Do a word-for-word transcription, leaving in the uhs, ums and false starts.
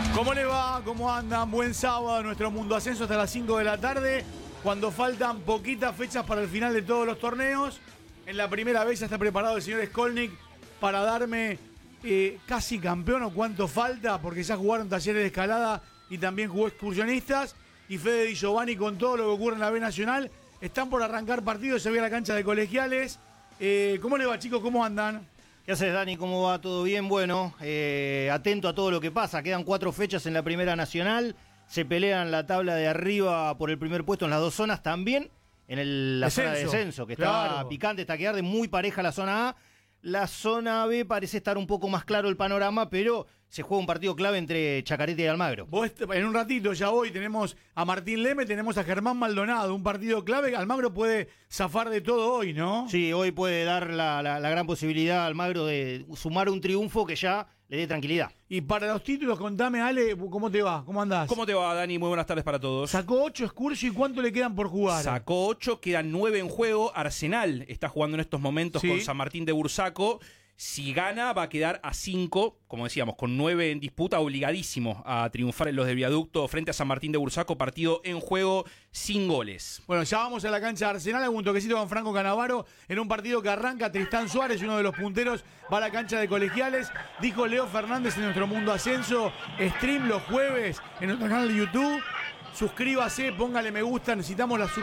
¿Cómo le va? ¿Cómo andan? Buen sábado, nuestro Mundo Ascenso hasta las cinco de la tarde, cuando faltan poquitas fechas para el final de todos los torneos. En la primera vez ya está preparado el señor Skolnick para darme eh, casi campeón o cuánto falta, porque ya jugaron Talleres de Escalada y también jugó Excursionistas. Y Fede Di Giovanni con todo lo que ocurre en la B Nacional. Están por arrancar partidos, se ve a la cancha de Colegiales. Eh, ¿Cómo le va, chicos? ¿Cómo andan? ¿Qué haces, Dani? ¿Cómo va? ¿Todo bien? Bueno, eh, atento a todo lo que pasa. Quedan cuatro fechas en la Primera Nacional. Se pelean la tabla de arriba por el primer puesto en las dos zonas. También en el, la Descenso. zona de descenso, que Claro. está picante, está que arde, muy pareja la zona A. La zona B parece estar un poco más claro el panorama, pero se juega un partido clave entre Chacarita y Almagro. Vos, en un ratito, ya hoy, tenemos a Martín Leme, tenemos a Germán Maldonado, un partido clave. Almagro puede zafar de todo hoy, ¿no? Sí, hoy puede dar la, la, la gran posibilidad a Almagro de sumar un triunfo que ya le dé tranquilidad. Y para los títulos, contame, Ale, ¿cómo te va? ¿Cómo andás? ¿Cómo te va, Dani? Muy buenas tardes para todos. Sacó ocho Excursio, ¿y cuánto le quedan por jugar? Sacó ocho, quedan nueve en juego. Arsenal está jugando en estos momentos Sí. con San Martín de Bursaco. Si gana, va a quedar a cinco, como decíamos, con nueve en disputa, obligadísimo a triunfar en los de Viaducto frente a San Martín de Bursaco, partido en juego sin goles. Bueno, ya vamos a la cancha de Arsenal, algún toquecito con Franco Canavaro en un partido que arranca. Tristán Suárez, uno de los punteros, va a la cancha de Colegiales. Dijo Leo Fernández en nuestro Mundo Ascenso, stream los jueves en nuestro canal de YouTube. Suscríbase, póngale me gusta, necesitamos la suscripción.